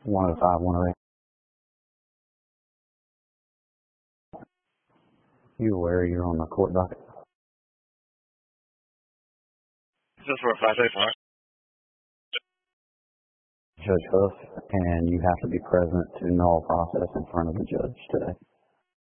105, 108. You aware you're on the court docket? Just for a 5-8 Judge Huff, and you have to be present to null process in front of the judge today.